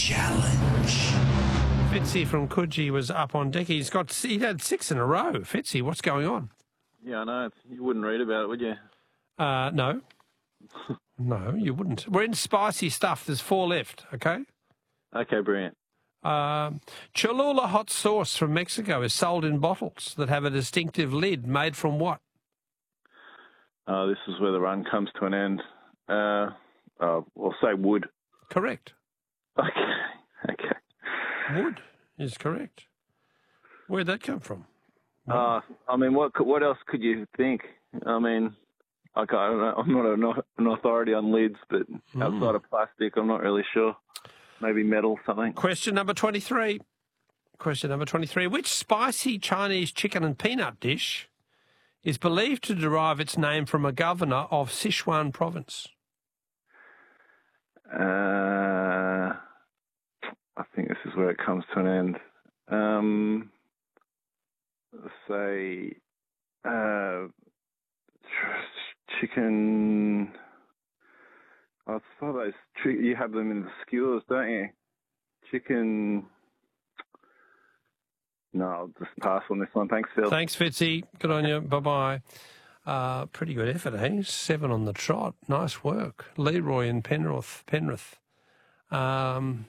challenge. Fitzy from Coogee was up on deck. He had 6 in a row. Fitzy, what's going on? Yeah, I know. You wouldn't read about it, would you? No. No, you wouldn't. We're in spicy stuff. There's 4 left, okay? Okay, brilliant. Cholula hot sauce from Mexico is sold in bottles that have a distinctive lid made from what? This is where the run comes to an end. We'll say wood. Correct. Okay. Wood is correct. Where'd that come from? I mean, what else could you think? I mean, I don't know. I'm not an authority on lids, but outside of plastic, I'm not really sure. Maybe metal, something. Question number 23. Which spicy Chinese chicken and peanut dish is believed to derive its name from a governor of Sichuan province? I think this is where it comes to an end. Let's say chicken. I saw those. You have them in the skewers, don't you? Chicken. No, I'll just pass on this one. Thanks, Phil. Thanks, Fitzy. Good on you. Bye-bye. Pretty good effort, eh? 7 on the trot. Nice work. Leroy in Penrith. Glenn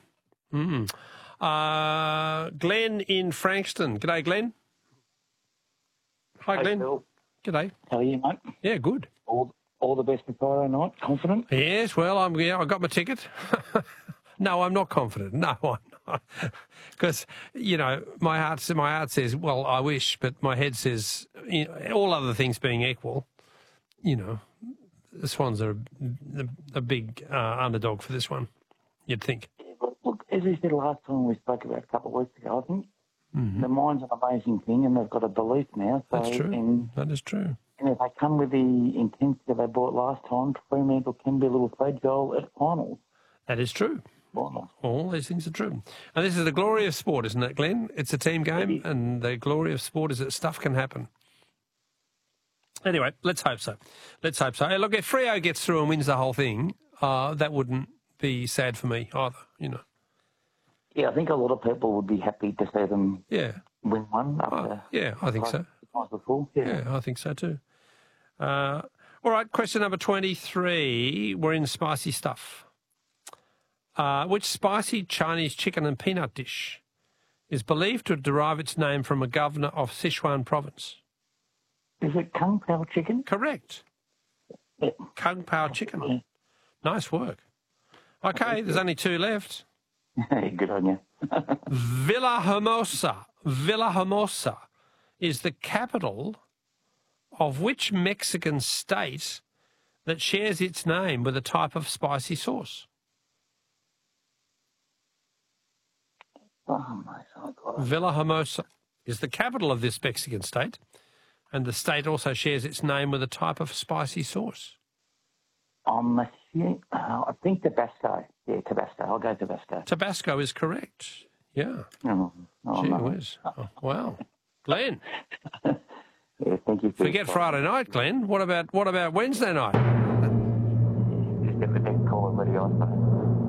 in Frankston. G'day, Glenn. Hi, Glenn. Phil. G'day. How are you, mate? Yeah, good. All the best for Friday night. Confident? Yes, well, I got my ticket. No, I'm not confident. No, I'm not. Because, my heart says, well, I wish, but my head says, all other things being equal, the Swans are a big underdog for this one, you'd think. Look, as we said last time we spoke about a couple of weeks ago, I think the mind's an amazing thing and they've got a belief now. So, That's true. That is true. And if they come with the intensity they brought last time, Fremantle can be a little fragile at finals. That is true. All these things are true. And this is the glory of sport, isn't it, Glenn? It's a team game, and the glory of sport is that stuff can happen. Anyway, let's hope so. Hey, look, if Freo gets through and wins the whole thing, that wouldn't be sad for me either, Yeah, I think a lot of people would be happy to see them win one. Yeah, I think so. Yeah, I think so too. All right, question number 23. We're in spicy stuff. Which spicy Chinese chicken and peanut dish is believed to derive its name from a governor of Sichuan province? Is it Kung Pao chicken? Correct. Yeah. Kung Pao chicken. Yeah. Nice work. Okay, there's only 2 left. Good on you. Villahermosa is the capital of which Mexican state that shares its name with a type of spicy sauce? Oh, my God. Villahermosa is the capital of this Mexican state, and the state also shares its name with a type of spicy sauce. I think Tabasco. Yeah, Tabasco. I'll go Tabasco. Tabasco is correct. Yeah. Gee whiz. Oh, wow. Glenn. Yeah, thank you. Forget Friday night, Glenn. What about Wednesday night? Just get the deck call ready on.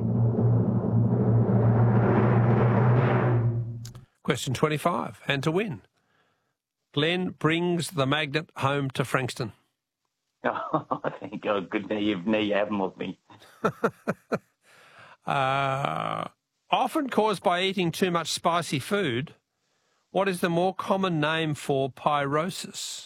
Question 25, and to win. Glenn brings the magnet home to Frankston. Oh, thank God. Good. Now you have them with me. Often caused by eating too much spicy food, what is the more common name for pyrosis?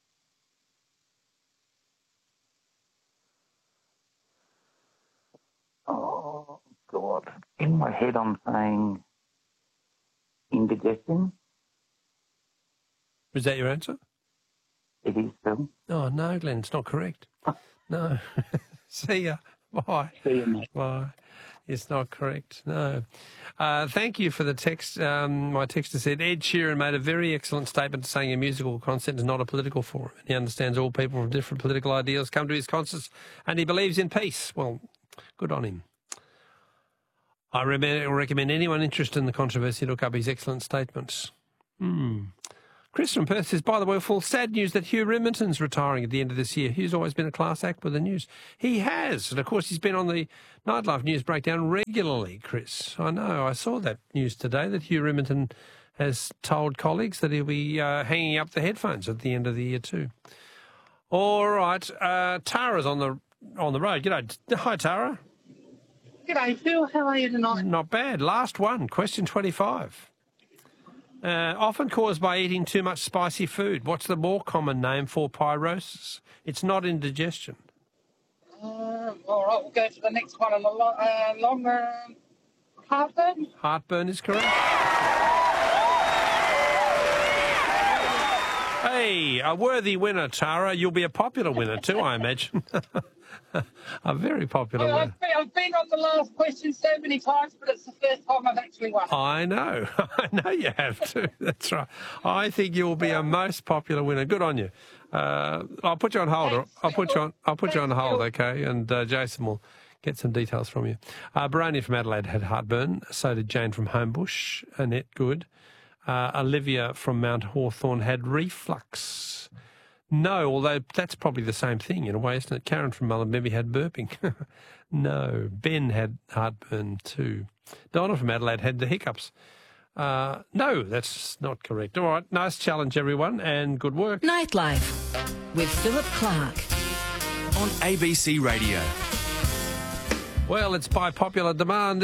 Oh, God. In my head, I'm saying indigestion. Is that your answer? It is, Phil. Oh, no, Glenn, it's not correct. No. See ya. Bye. See you, mate. Bye. It's not correct, no. Thank you for the text. My texter said, Ed Sheeran made a very excellent statement saying a musical concert is not a political forum. He understands all people from different political ideals come to his concerts and he believes in peace. Well, good on him. I recommend anyone interested in the controversy look up his excellent statements. Chris from Perth says, by the way, full sad news that Hugh Riminton's retiring at the end of this year. Hugh's always been a class act with the news. He has. And, of course, he's been on the Nightlife News Breakdown regularly, Chris. I know. I saw that news today that Hugh Riminton has told colleagues that he'll be hanging up the headphones at the end of the year too. All right. Tara's on the road. G'day. Hi, Tara. G'day, Phil. How are you tonight? Not bad. Last one. Question 25. Often caused by eating too much spicy food. What's the more common name for pyrosis? It's not indigestion. All right, we'll go for the next one on the longer heartburn. Heartburn is correct. Hey, a worthy winner, Tara. You'll be a popular winner too, I imagine. A very popular winner. I've been on the last question so many times, but it's the first time I've actually won. I know. I know you have to. That's right. I think you'll be a most popular winner. Good on you. I'll put you on hold. I'll put you on hold, okay? And Jason will get some details from you. Baroni from Adelaide had heartburn. So did Jane from Homebush. Annette, good. Olivia from Mount Hawthorn had reflux. No, although that's probably the same thing in a way, isn't it? Karen from Mullumbimby had burping. No. Ben had heartburn too. Donna from Adelaide had the hiccups. No, that's not correct. All right, nice challenge, everyone, and good work. Nightlife with Philip Clark on ABC Radio. Well, it's by popular demand.